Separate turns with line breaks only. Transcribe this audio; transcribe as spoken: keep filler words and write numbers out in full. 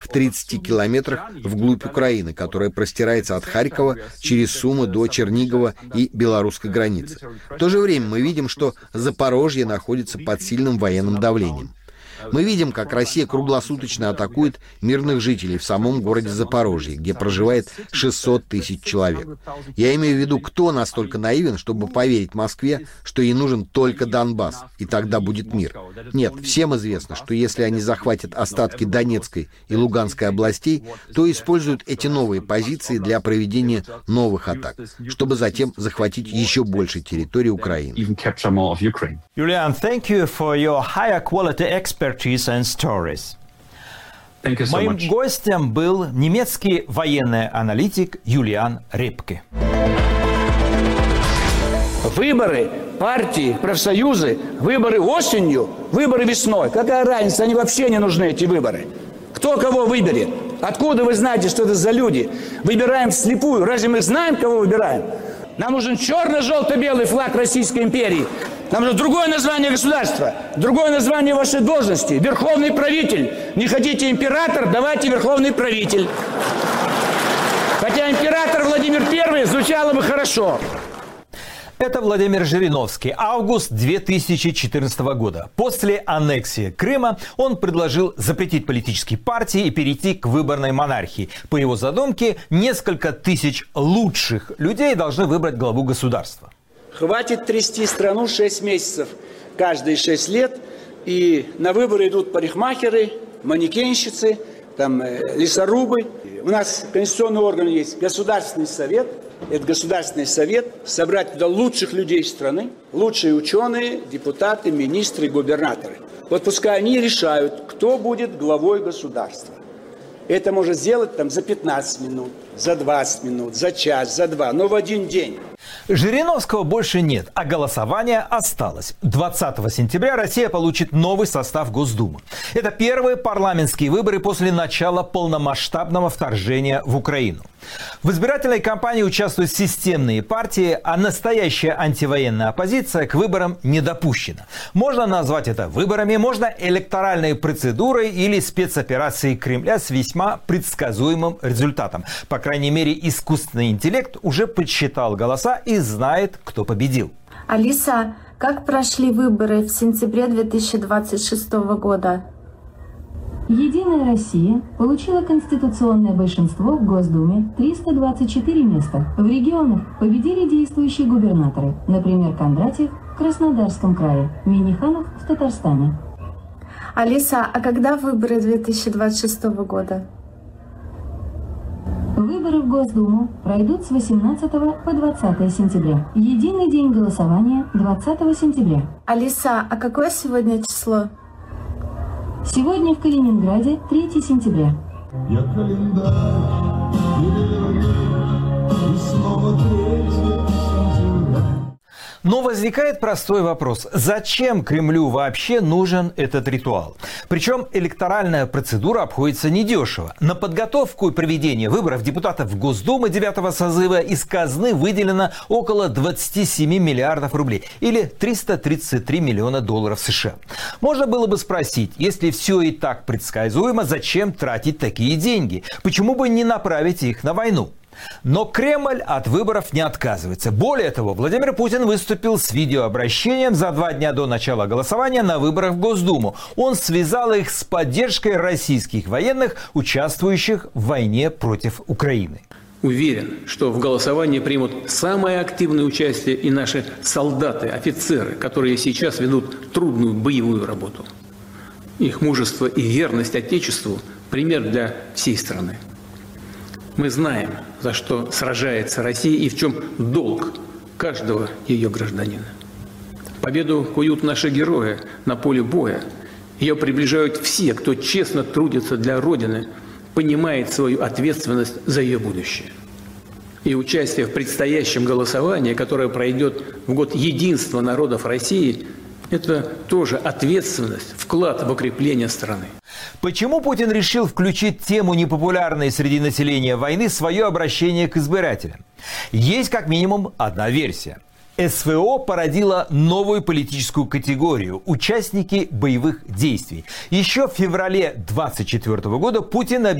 тридцати километрах вглубь Украины, которая простирается от Харькова через Сумы до Чернигова и белорусской границы. В то же время мы видим, что Запорожье находится под сильным военным давлением. Мы видим, как Россия круглосуточно атакует мирных жителей в самом городе Запорожье, где проживает шестьсот тысяч человек. Я имею в виду, кто настолько наивен, чтобы поверить Москве, что ей нужен только Донбасс, и тогда будет мир. Нет, всем известно, что если они захватят остатки Донецкой и Луганской областей, то используют эти новые позиции для проведения новых атак, чтобы затем захватить еще больше территории Украины.
Julian, thank you for your higher quality expertise and stories.
Thank you so
Моим
much.
гостем был немецкий военный аналитик Юлиан Репке.
Выборы, партии, профсоюзы, выборы осенью, выборы весной. Какая разница? Они вообще не нужны, эти выборы. Кто кого выберет? Откуда вы знаете, что это за люди? Выбираем вслепую. Разве мы знаем, кого выбираем? Нам нужен черно-желто-белый флаг Российской империи. Нам нужно другое название государства, другое название вашей должности. Верховный правитель. Не хотите император, давайте верховный правитель. Хотя император Владимир Первый звучало бы хорошо.
Это Владимир Жириновский. Август две тысячи четырнадцатого года. После аннексии Крыма он предложил запретить политические партии и перейти к выборной монархии. По его задумке, несколько тысяч лучших людей должны выбрать главу государства.
Хватит трясти страну шесть месяцев, каждые шесть лет. И на выборы идут парикмахеры, манекенщицы, там, э, лесорубы. У нас конституционный орган есть, Государственный совет. Это Государственный совет, собрать туда лучших людей страны, лучшие ученые, депутаты, министры, губернаторы. Вот пускай они решают, кто будет главой государства. Это можно сделать там за пятнадцать минут, за двадцать минут, за час, за два, но в один день.
Жириновского больше нет, а голосование осталось. двадцатого сентября Россия получит новый состав Госдумы. Это первые парламентские выборы после начала полномасштабного вторжения в Украину. В избирательной кампании участвуют системные партии, а настоящая антивоенная оппозиция к выборам не допущена. Можно назвать это выборами, можно электоральной процедурой или спецоперацией Кремля с весьма предсказуемым результатом. По крайней мере, искусственный интеллект уже подсчитал голоса и знает, кто победил.
Алиса, как прошли выборы в сентябре две тысячи двадцать шестого года?
Единая Россия получила конституционное большинство в Госдуме – триста двадцать четыре места. В регионах победили действующие губернаторы, например, Кондратьев в Краснодарском крае, Минниханов в Татарстане.
Алиса, а когда выборы две тысячи двадцать шестого года?
Выборы в Госдуму пройдут с восемнадцатого по двадцатое сентября. Единый день голосования – двадцатого сентября.
Алиса, а какое сегодня число?
Сегодня в Калининграде третьего сентября.
Я календарь переверну, и снова третьего сентября.
Но возникает простой вопрос. Зачем Кремлю вообще нужен этот ритуал? Причем электоральная процедура обходится недешево. На подготовку и проведение выборов депутатов Госдумы девятого созыва из казны выделено около двадцати семи миллиардов рублей или триста тридцать три миллиона долларов США. Можно было бы спросить, если все и так предсказуемо, зачем тратить такие деньги? Почему бы не направить их на войну? Но Кремль от выборов не отказывается. Более того, Владимир Путин выступил с видеообращением за два дня до начала голосования на выборах в Госдуму. Он связал их с поддержкой российских военных, участвующих в войне против Украины.
Уверен, что в голосовании примут самое активное участие и наши солдаты, офицеры, которые сейчас ведут трудную боевую работу. Их мужество и верность Отечеству – пример для всей страны. Мы знаем, за что сражается Россия и в чем долг каждого ее гражданина. Победу куют наши герои на поле боя. Ее приближают все, кто честно трудится для Родины, понимает свою ответственность за ее будущее. И участие в предстоящем голосовании, которое пройдет в год единства народов России, это тоже ответственность, вклад в укрепление страны.
Почему Путин решил включить тему непопулярной среди населения войны в свое обращение к избирателям? Есть как минимум одна версия. СВО породило новую политическую категорию – участники боевых действий. Еще в феврале две тысячи двадцать четвёртого года Путин объявил